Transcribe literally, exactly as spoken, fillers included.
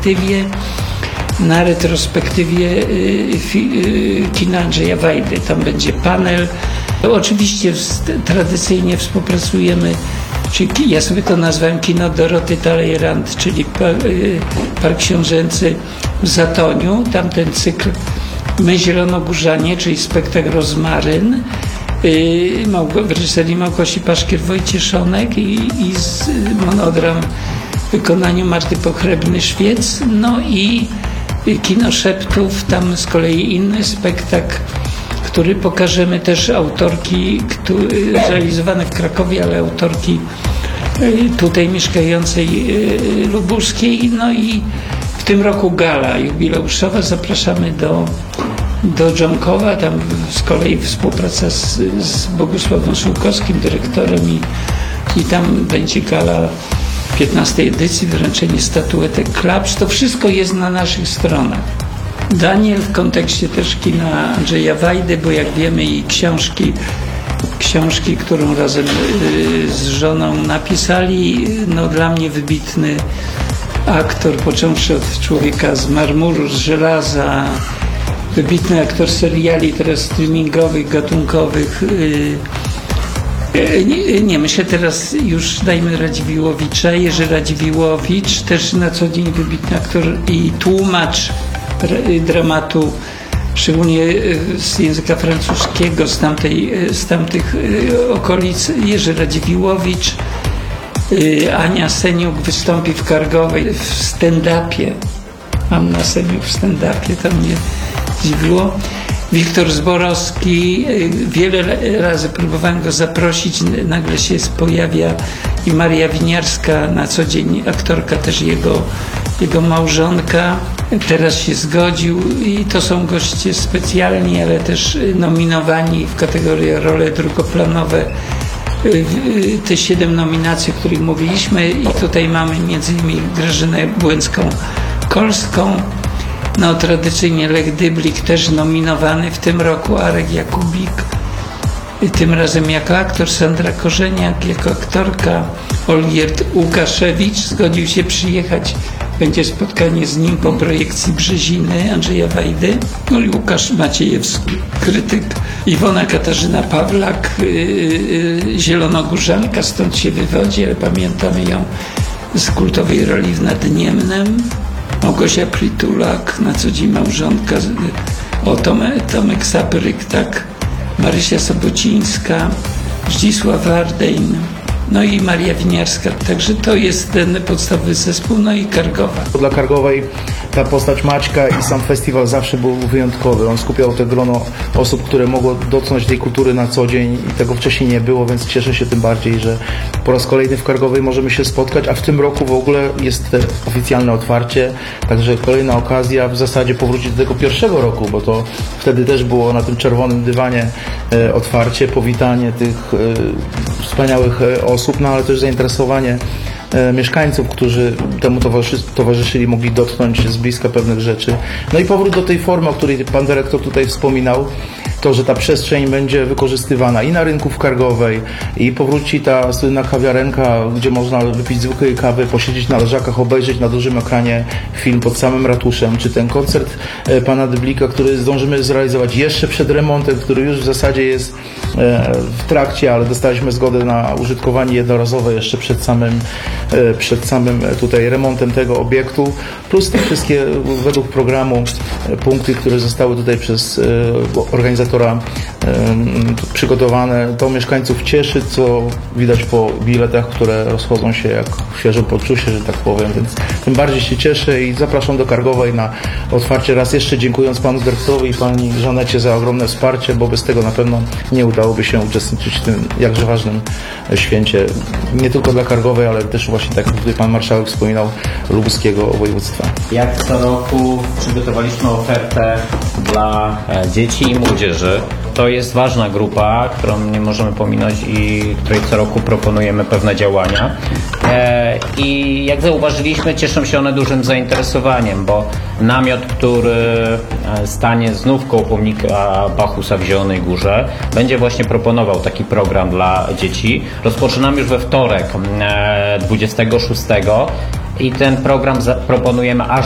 retrospektywie, na retrospektywie kina Andrzeja Wajdy. Tam będzie panel. Oczywiście tradycyjnie współpracujemy, czyli ja sobie to nazwałem kino Doroty Talleyrand, czyli Park Książęcy w Zatoniu. Tamten cykl My Zielonogórzanie, czyli spektakl Rozmaryn w reżyserii Małgosi Paszkier-Wojcieszonek i, i z monodram w wykonaniu Marty Pochrebny-Szwiec. No i Kino Szeptów, tam z kolei inny spektakl, który pokażemy też autorki, który, realizowany w Krakowie, ale autorki tutaj mieszkającej lubuskiej. No i w tym roku gala jubileuszowa, zapraszamy do, do Dżonkowa, tam z kolei współpraca z, z Bogusławem Szulkowskim, dyrektorem i, i tam będzie gala piętnastej edycji, wręczenie statuetek Klapsz. To wszystko jest na naszych stronach. Daniel w kontekście też kina Andrzeja Wajdy, bo jak wiemy i książki, książki, którą razem z żoną napisali, no dla mnie wybitny aktor, począwszy od Człowieka z marmuru, z żelaza, wybitny aktor seriali teraz streamingowych, gatunkowych. Nie, nie, myślę teraz już dajmy Radziwiłłowicza. Jerzy Radziwiłłowicz, też na co dzień wybitny aktor i tłumacz dramatu, szczególnie z języka francuskiego, z, tamtej, z tamtych okolic. Jerzy Radziwiłłowicz. Ania Seniuk wystąpi w Kargowej w stand-upie. Anna Seniuk w stand-upie, to mnie dziwiło. Wiktor Zborowski, wiele razy próbowałem go zaprosić, nagle się pojawia i Maria Winiarska, na co dzień aktorka, też jego, jego małżonka. Teraz się zgodził i to są goście specjalni, ale też nominowani w kategorii role drugoplanowe. Te siedem nominacji, o których mówiliśmy, i tutaj mamy między innymi Grażynę Błęcką-Kolską. No tradycyjnie Lech Dyblik też nominowany w tym roku, Arek Jakubik, tym razem jako aktor, Sandra Korzeniak jako aktorka, Olgierd Łukaszewicz zgodził się przyjechać, będzie spotkanie z nim po projekcji Brzeziny Andrzeja Wajdy, no i Łukasz Maciejewski, krytyk, Iwona Katarzyna Pawlak, yy, yy, zielonogórzanka, stąd się wywodzi, ale pamiętamy ją z kultowej roli w Nadniemnem. Małgosia Pritulak, na co dzień małżonka, o Tomek, Tomek Sabryk, tak, Marysia Sobocińska, Zdzisław Wardejn, no i Maria Winiarska. Także to jest ten podstawowy zespół, no i Kargowa. Dla Kargowej ta postać Maćka i sam festiwal zawsze był wyjątkowy. On skupiał te grono osób, które mogło dotknąć tej kultury na co dzień i tego wcześniej nie było, więc cieszę się tym bardziej, że po raz kolejny w Kargowej możemy się spotkać, a w tym roku w ogóle jest oficjalne otwarcie, także kolejna okazja w zasadzie powrócić do tego pierwszego roku, bo to wtedy też było na tym czerwonym dywanie e, otwarcie, powitanie tych e, wspaniałych e, osób, no ale też zainteresowanie e, mieszkańców, którzy temu towarzyszy, towarzyszyli, mogli dotknąć z bliska pewnych rzeczy. No i powrót do tej formy, o której pan dyrektor tutaj wspominał, to, że ta przestrzeń będzie wykorzystywana i na rynku w Kargowej, i powróci ta słynna kawiarenka, gdzie można wypić zwykłej kawy, posiedzieć na leżakach, obejrzeć na dużym ekranie film pod samym ratuszem, czy ten koncert e, pana Dyblika, który zdążymy zrealizować jeszcze przed remontem, który już w zasadzie jest e, w trakcie, ale dostaliśmy zgodę na użytkowanie jednorazowe jeszcze przed samym, e, przed samym tutaj remontem tego obiektu, plus te wszystkie według programu e, punkty, które zostały tutaj przez e, organizatora przygotowane. To mieszkańców cieszy, co widać po biletach, które rozchodzą się jak w świeżym poczuciu, że tak powiem, więc tym bardziej się cieszę i zapraszam do Kargowej na otwarcie. Raz jeszcze dziękując panu dyrektorowi i pani Żanecie za ogromne wsparcie, bo bez tego na pewno nie udałoby się uczestniczyć w tym jakże ważnym święcie, nie tylko dla Kargowej, ale też właśnie, tak jak tutaj pan marszałek wspominał, lubuskiego województwa. Jak co roku przygotowaliśmy ofertę dla dzieci i młodzieży. To jest ważna grupa, którą nie możemy pominąć i której co roku proponujemy pewne działania. I jak zauważyliśmy, cieszą się one dużym zainteresowaniem, bo namiot, który stanie znów koło pomnika Bachusa w Zielonej Górze, będzie właśnie proponował taki program dla dzieci. Rozpoczynamy już we wtorek, dwudziestego szóstego, i ten program proponujemy aż